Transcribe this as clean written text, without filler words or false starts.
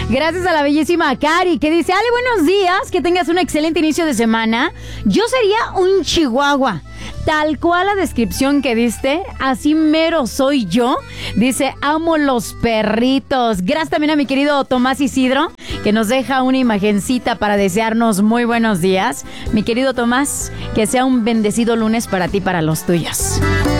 Gracias a la bellísima Cari, que dice, Ale, buenos días, que tengas un excelente inicio de semana. Yo sería un chihuahua. Tal cual la descripción que diste, así mero soy yo. Dice, amo los perritos. Gracias también a mi querido Tomás Isidro, que nos deja una imagencita para desearnos muy buenos días. Mi querido Tomás, que sea un bendecido lunes para ti y para los tuyos.